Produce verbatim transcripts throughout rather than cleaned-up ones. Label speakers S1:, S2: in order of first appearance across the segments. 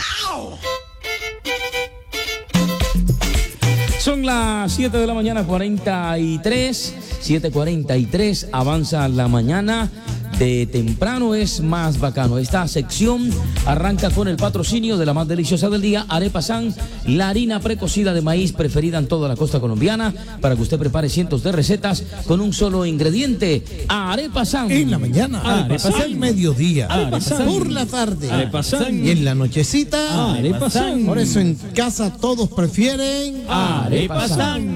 S1: Son las siete de la mañana, cuarenta y tres, siete cuarenta y tres, avanza la mañana. De temprano es más bacano. Esta sección arranca con el patrocinio de la más deliciosa del día, Arepa San, la harina precocida de maíz preferida en toda la costa colombiana, para que usted prepare cientos de recetas con un solo ingrediente. Arepa San.
S2: En la mañana,
S1: Arepa San.
S2: al mediodía,
S1: Arepa San.
S2: por la tarde,
S1: Arepa San.
S2: y en la nochecita,
S1: Arepa San.
S2: Por eso en casa todos prefieren
S1: Arepa San.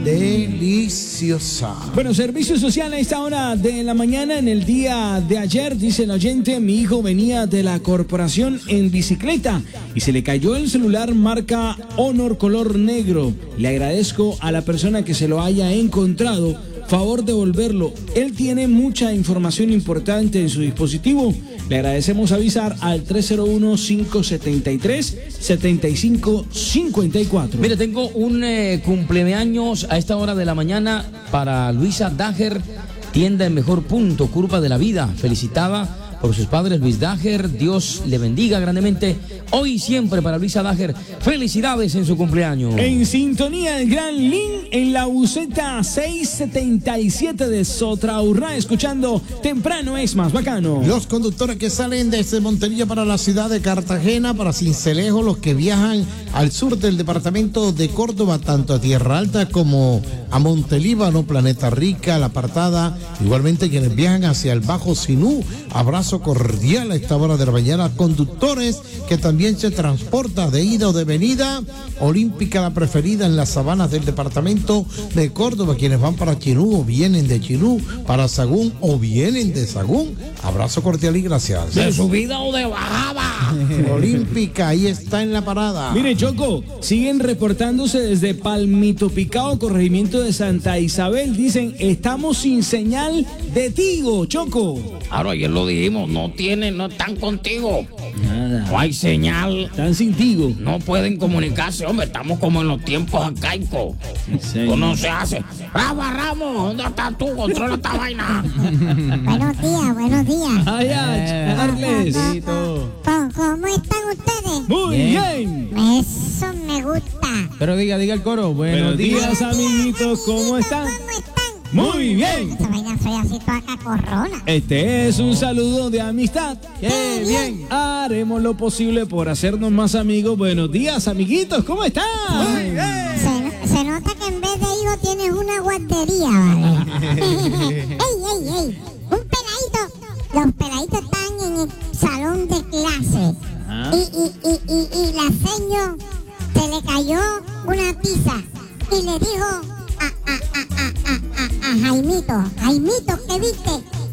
S2: Deliciosa.
S3: Bueno, servicio social a esta hora de la mañana. En el día de ayer, dice el oyente, mi hijo venía de la corporación en bicicleta y se le cayó el celular marca Honor color negro. Le agradezco a la persona que se lo haya encontrado, favor devolverlo. Él tiene mucha información importante en su dispositivo. Le agradecemos avisar al tres cero uno, cinco siete tres, siete cinco cinco cuatro.
S1: Mire, tengo un eh, cumpleaños a esta hora de la mañana para Luisa Dager, tienda en mejor punto, curva de la vida, felicitada por sus padres Luis Dager, Dios le bendiga grandemente, hoy y siempre para Luisa Dager, felicidades en su cumpleaños.
S3: En sintonía el Gran Lin en la buseta seiscientos setenta y siete de Sotraurrá, escuchando Temprano es más bacano.
S2: Los conductores que salen desde Montería para la ciudad de Cartagena, para Sincelejo, los que viajan al sur del departamento de Córdoba, tanto a Tierra Alta como a Montelíbano, Planeta Rica, La Apartada, igualmente quienes viajan hacia el Bajo Sinú, abrazo cordial a esta hora de la mañana. Conductores que también se transporta de ida o de venida, Olímpica la preferida en las sabanas del departamento de Córdoba, quienes van para Chinú o vienen de Chinú, para Sagún o vienen de Sagún, abrazo cordial y gracias.
S1: ¿De subida o de bajada?
S2: Olímpica, ahí está en la parada.
S3: Mire, Choco, siguen reportándose desde Palmito Picado, corregimiento de Santa Isabel. Dicen, estamos sin señal de Tigo, Choco.
S1: Claro, ayer lo dijimos, no tienen, no están contigo.
S3: Nada.
S1: No hay señal.
S3: Están sin Tigo.
S1: No pueden comunicarse, hombre, estamos como en los tiempos arcaicos. Eso no se hace. ¡Rama, Ramos! ¿Dónde estás tú? Controla esta vaina.
S4: Buenos días, buenos días.
S3: Ay, ay, Charles.
S4: ¿Cómo, cómo están ustedes?
S3: Muy bien.
S4: Eso me gusta.
S5: Pero diga, diga el coro.
S3: Buenos días, amiguitos, ¿cómo están?
S4: ¿Cómo están?
S3: Muy bien.
S4: Esta vaina soy así toda cacorrona.
S3: Este es un saludo de amistad.
S4: ¡Qué bien!
S3: Haremos lo posible por hacernos más amigos. Buenos días, amiguitos, ¿cómo están? Muy bien.
S4: Se, se nota que en vez de hijo tienes una guardería, ¿vale? ¡Ey, ey, ey! Un peladito. Los peladitos están en el salón de clase.
S3: Ah.
S4: Y, y, y, y, y la seño se le cayó una pizza y le dijo a, a, a, a, a, a, a Jaimito, Jaimito, ¿qué viste?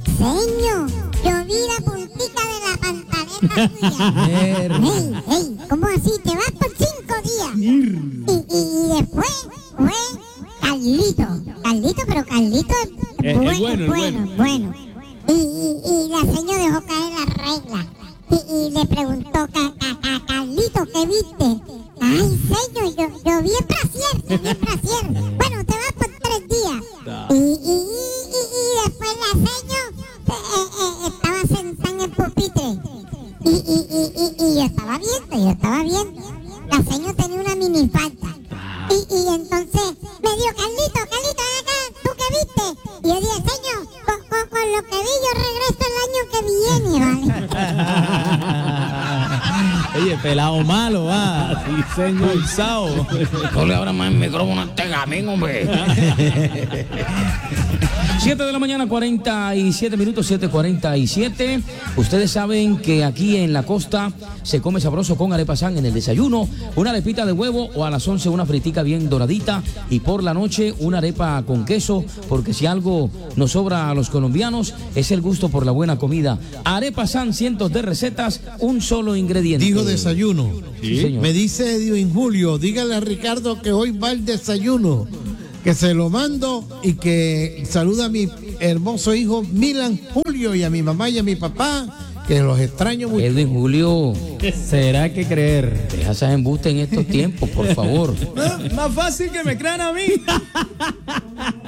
S4: Señor, yo vi la puntica de la pantaleta tuya. Ey, ey, ¿cómo así? Te vas por cinco días. Y, y, y después fue Carlito. Carlito, pero Carlito es
S3: Es- es
S4: bueno,
S3: bueno, es
S4: bueno, bueno. Y, y, y la señora dejó caer la regla. Y, y le preguntó, "Ca- ca- ca- Carlito, ¿qué viste? Ay, señor, yo, yo vi el brasier, yo vi el brasier. Bueno, te vas por tres días. Y, y, y, y después la señora eh, eh, estaba sentada en el pupitre. Y, y, y, y, y yo estaba viendo, yo estaba viendo. La señora tenía una minifalda. Y, y entonces me dijo, Carlito, Carlito, ven acá, ¿tú qué viste? Y yo dije, señor, con, con, con lo que vi yo regreso el año que viene, ¿vale?
S5: Oye, pelado malo, va.
S3: Sí, señor.
S5: Pulsado.
S1: No le abra más el micrófono a este gamín, hombre. siete de la mañana, cuarenta y siete minutos, siete cuarenta y siete. Ustedes saben que aquí en la costa se come sabroso con arepa San en el desayuno, una arepita de huevo, o a las once una fritica bien doradita, y por la noche una arepa con queso, porque si algo nos sobra a los colombianos es el gusto por la buena comida. Arepa San, cientos de recetas, un solo ingrediente.
S2: Dijo desayuno.
S1: Sí, señor.
S2: Me dice Edwin Julio, dígale a Ricardo que hoy va el desayuno, que se lo mando y que saluda a mi hermoso hijo Milan Julio y a mi mamá y a mi papá, que los extraño mucho.
S1: Edwin Julio,
S5: ¿Será que creer?
S1: deja esas embustes en estos tiempos, por favor.
S3: Más fácil que me crean a mí.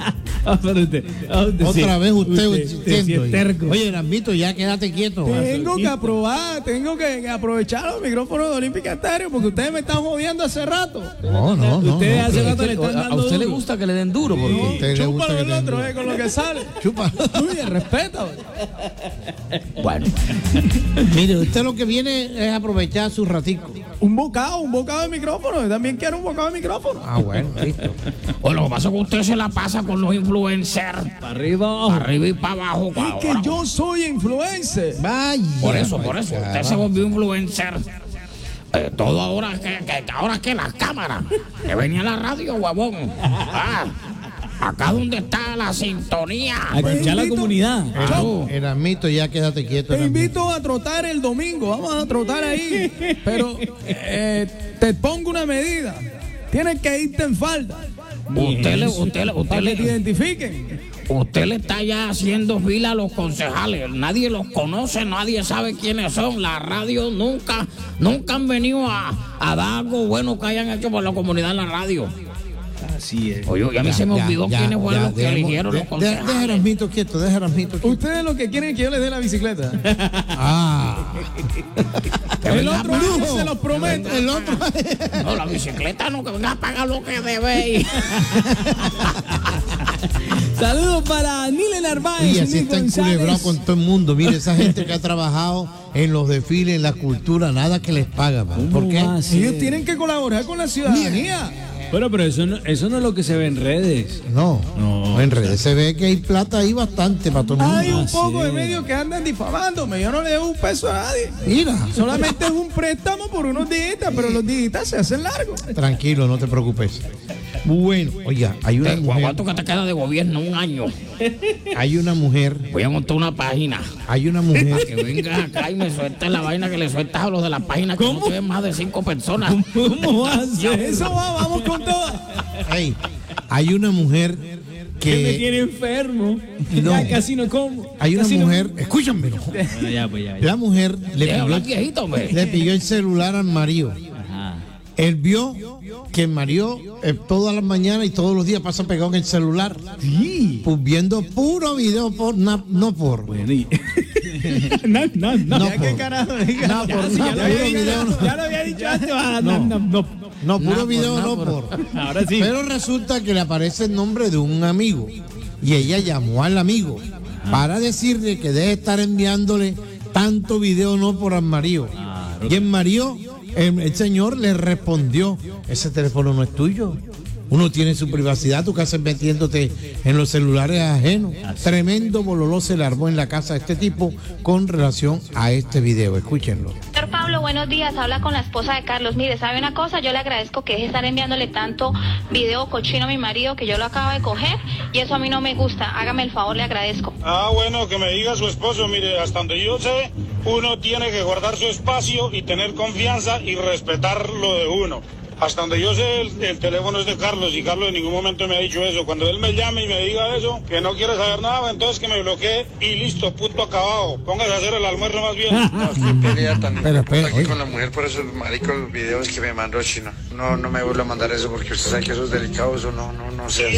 S5: Ah, pero usted, ah, usted
S2: Otra
S5: sí.
S2: vez usted,
S5: Usted- usted sí
S2: entiendo.
S5: es terco.
S2: Oye, Erasmito, ya quédate quieto.
S3: Tengo que aprobar, tengo que, que aprovechar los micrófonos de Olímpica Estéreo porque ustedes me están jodiendo hace rato.
S2: No, no, no.
S3: Ustedes
S2: no,
S3: hace
S2: pero-
S3: rato le están
S1: ¿A
S3: dando
S1: usted le
S3: duro.
S1: gusta que le den duro? Porque
S2: a usted le gusta
S3: Chúpalo
S2: que
S3: el
S2: te
S3: otro,
S2: den
S3: eh, con lo que sale.
S2: Chupa.
S3: Uy, respeta.
S1: bueno,
S2: Mire, usted lo que viene es aprovechar su ratico.
S3: Un bocado, un bocado de micrófono. Yo también quiero un bocado de micrófono.
S2: Ah, bueno, listo.
S1: bueno, lo que pasa es que usted se la pasa con los influencers.
S5: Para arriba.
S1: Para arriba y para abajo.
S3: Es que
S1: ahora.
S3: yo soy influencer.
S2: Vaya.
S1: Por eso, por eso. Usted se volvió influencer. Eh, todo ahora que, que, que ahora que las cámaras. Que venía la radio, huevón. Ah, acá donde está la sintonía.
S5: A escuchar la
S3: invito-
S5: comunidad.
S1: Claro.
S2: Erasmito, ya quédate quieto.
S3: Te
S2: Erasmito.
S3: invito a trotar el domingo. Vamos a trotar ahí. Pero eh, te pongo una medida. Tienes que irte en falda.
S1: Usted le, usted le, usted
S3: Para que te
S1: le,
S3: identifiquen.
S1: usted le está ya haciendo fila a los concejales. Nadie los conoce, nadie sabe quiénes son. La radio nunca, nunca han venido a, a dar algo bueno que hayan hecho por la comunidad en la radio.
S5: Así es.
S1: Oye, y a mí se me
S2: Ya,
S1: olvidó
S2: ya,
S1: quiénes fueron
S2: ya,
S1: los que
S2: dejemos-
S1: eligieron
S2: de-
S1: los
S2: de- Deja a
S1: concejales.
S2: Erasmito quieto, deja a Erasmito quieto.
S3: Ustedes lo que quieren es que yo les dé la bicicleta.
S2: Ah.
S3: El otro año se los prometo.
S2: El otro.
S1: No, la bicicleta no, que venga a pagar lo que debe.
S3: Saludos para Nile Narváez.
S2: Y así
S3: Nick
S2: está
S3: González.
S2: enculebrado con todo el mundo. Mire, esa gente que ha trabajado en los desfiles, en la cultura, nada que les paga. man. ¿Por qué?
S5: va a ser?
S3: Ellos tienen que colaborar con la ciudadanía.
S5: Bueno, pero eso no, eso no es lo que se ve en redes.
S2: No,
S5: No.
S2: en redes se ve que hay plata ahí bastante para todo el mundo.
S3: Hay un
S5: Ah,
S3: poco
S5: sí.
S3: de medios que andan difamándome. Yo no le doy un peso a nadie.
S2: Mira,
S3: Solamente es un préstamo por unos días, pero los días se hacen largos.
S2: tranquilo, no te preocupes. Bueno, oiga, hay una
S1: Te-
S2: mujer,
S1: ¿Cuánto que te queda de gobierno? Un año.
S2: hay una mujer,
S1: Voy a montar una página.
S2: hay una mujer.
S1: Que vengas acá y me sueltes la vaina que le sueltas a los de la página, que no te ven más de cinco personas.
S5: ¿Cómo va a ser?
S3: Eso va, vamos con todo.
S2: Ey, hay una mujer
S5: Que me
S2: que
S5: tiene enfermo.
S2: No.
S5: Ya casi no como.
S2: hay una
S5: Casi no-
S2: mujer, escúchame, no.
S5: Bueno, ya, pues ya. ya.
S2: La mujer le
S1: Deja
S2: pidió,
S1: hablar viejito, hombre.
S2: le pidió el celular al marido.
S5: Ajá.
S2: Él vio que el marido eh, todas las mañanas y todos los días pasa pegado en el celular,
S5: Sí.
S2: pues viendo puro video por na- no por
S5: Bueno, y... no, no, no.
S2: No,
S3: Ya qué
S2: por-
S3: carajo, diga.
S2: no,
S3: Ya,
S2: por-
S3: si
S2: no,
S3: ya lo
S2: puro
S3: había dicho,
S2: video, no.
S3: ya lo había dicho antes. ah,
S5: No,
S3: no, no.
S5: no.
S2: no puro
S1: Na por,
S2: video
S1: na
S2: no
S1: por.
S2: por.
S5: Ahora sí.
S2: Pero resulta que le aparece el nombre de un amigo y ella llamó al amigo para decirle que debe estar enviándole tanto video no por al marido.
S5: Claro.
S2: Y el marido, el, el señor le respondió, ese teléfono no es tuyo. Uno tiene su privacidad, tú que haces metiéndote en los celulares ajenos. Tremendo bololó se le armó en la casa de este tipo con relación a este video. Escúchenlo.
S6: Señor Pablo, buenos días. Habla con la esposa de Carlos. Mire, ¿sabe una cosa? Yo le agradezco que deje de estar enviándole tanto video cochino a mi marido que yo lo acabo de coger y eso a mí no me gusta. Hágame el favor, le agradezco.
S7: Ah, bueno, que me diga su esposo, mire, hasta donde yo sé, uno tiene que guardar su espacio y tener confianza y respetar lo de uno. Hasta donde yo sé, el, el teléfono es de Carlos y Carlos en ningún momento me ha dicho eso. Cuando él me llame y me diga eso, que no quiere saber nada, entonces que me bloquee y listo, punto acabado. Póngase a hacer el almuerzo más bien.
S8: No, qué pelea tan
S2: Espera, espera,
S8: aquí
S2: oye.
S8: con la mujer por esos maricos videos que me mandó Chino. No, no me vuelvo a mandar eso porque usted sabe que eso es delicado, eso no, no, no sé.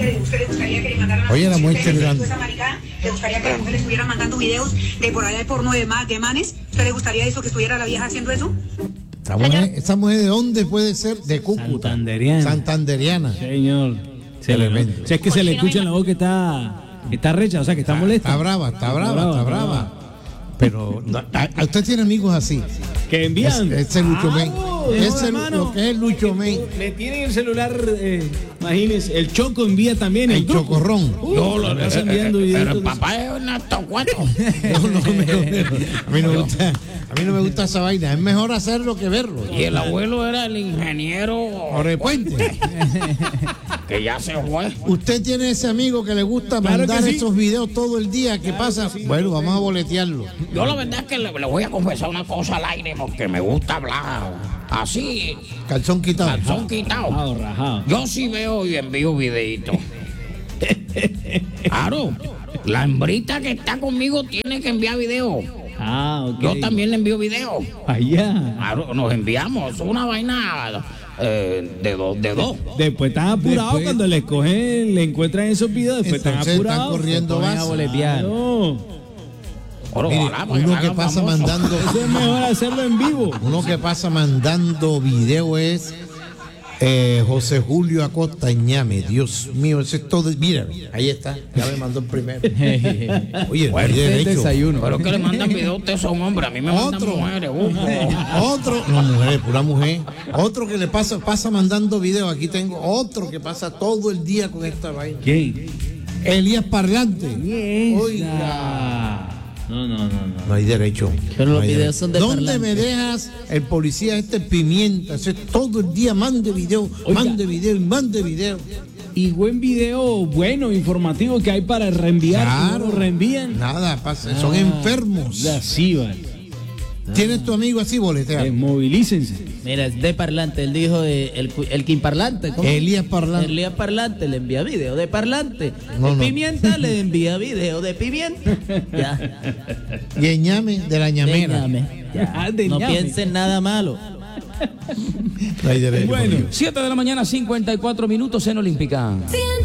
S2: Oye, la mujer que
S9: ¿Le gustaría que la mujer le estuviera mandando videos de por allá de porno de, ma- de manes? ¿Usted le gustaría eso, que estuviera la vieja haciendo eso?
S2: Esa mujer, esa mujer de dónde puede ser? De Cúcuta.
S5: Santanderiana.
S2: Santanderiana.
S5: Señor. Se le,
S2: Tremendo.
S5: o sea, es que se le escucha en la voz que está, que está recha, o sea, que está molesta.
S2: Está brava, está brava, está brava. Pero no, a- a usted tiene amigos así.
S5: Que
S2: Es,
S5: envían.
S2: ese Lucho Men.
S5: no,
S2: Ese
S5: hermano.
S2: lo que es el Lucho Men.
S5: Le tienen el celular, eh, imagínense, el Choco envía también.
S2: El
S5: grupo.
S2: chocorrón.
S5: Uh,
S1: No, lo,
S5: le estás enviando
S1: pero
S5: videitos
S1: el
S5: de-
S1: papá es Ernesto Cueto.
S2: No, no, me- a mí no me gusta, a mí no me gusta esa vaina. Es mejor hacerlo que verlo.
S1: Y el abuelo era el ingeniero
S2: Por el puente.
S1: que ya se fue.
S2: Usted tiene ese amigo que le gusta
S5: Claro que
S2: mandar
S5: sí.
S2: esos videos todo el día. ¿Qué pasa? Bueno, vamos a boletearlo.
S1: Yo la verdad es que le, le voy a confesar una cosa al aire porque me gusta hablar así,
S2: Calzón quitado.
S1: calzón quitado.
S5: Rajado, rajado.
S1: Yo sí veo y envío videitos. Claro, la hembrita que está conmigo tiene que enviar video.
S3: Ah, ok.
S1: Yo también le envío video.
S3: Allá.
S1: Claro, nos enviamos una vaina eh, de dos, de dos.
S3: Después están apurados
S2: Después-
S3: cuando le cogen, le encuentran esos videos, después están
S2: Entonces están
S3: apurados.
S2: corriendo
S3: Se ponen a
S2: base.
S3: boletear. Claro.
S1: Oro,
S2: Mire,
S1: ojalá, porque
S2: uno
S1: me
S2: que
S1: hagan
S2: pasa
S1: famoso.
S2: mandando,
S3: Eso es mejor hacerlo en vivo.
S2: uno que pasa mandando video es eh, José Julio Acosta Ñame. Dios mío, ese es todo. Mira, ahí está, ya me mandó el primero. Oye, no hay
S1: Fuerte
S2: derecho.
S3: desayuno.
S1: Pero que le mandan videos, ustedes son hombres, a mí me mandan
S2: Otro.
S1: mujeres. uh.
S2: Otro, no mujer, pura mujer. Otro que le pasa, pasa mandando videos. Aquí tengo otro que pasa todo el día con esta vaina.
S3: ¿Quién?
S2: Elías Parlante.
S3: Oiga.
S2: Oiga.
S3: No, no, no, no.
S2: No hay derecho.
S10: Pero
S2: No
S10: los
S2: hay
S10: videos
S2: derecho.
S10: son de
S2: ¿Dónde
S10: parlante?
S2: me dejas el policía este pimienta? Ese todo el día mande video,
S3: Oiga.
S2: mande video, y mande video.
S3: Y buen video, bueno, informativo que hay para reenviar.
S2: Claro.
S3: Y no lo reenvían.
S2: Nada, pasa, son
S3: Ah,
S2: enfermos.
S3: Así, vale.
S2: ¿Tienes tu amigo así, boletea?
S3: Desmovilícense.
S10: Mira, es de parlante. Él dijo de, el, cu- el Parlante. ¿cómo?
S2: Elías Parlante.
S10: Elías Parlante le envía video de parlante.
S2: No,
S10: el
S2: no.
S10: Pimienta le envía video de pimienta. Ya.
S2: Y el ñame de la
S10: De
S2: ñamera.
S10: ñame. Ya.
S3: Ah, de
S10: No
S3: ñame.
S10: piensen nada malo.
S2: No hay derecho.
S3: Bueno.
S1: siete de la mañana, cincuenta y cuatro minutos en Olímpica.